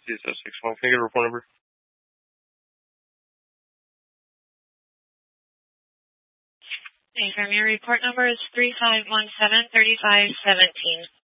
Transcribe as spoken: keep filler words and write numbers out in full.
C S S six one. Can I get a report number? Affirm, your report number is three five one seven, three five one seven.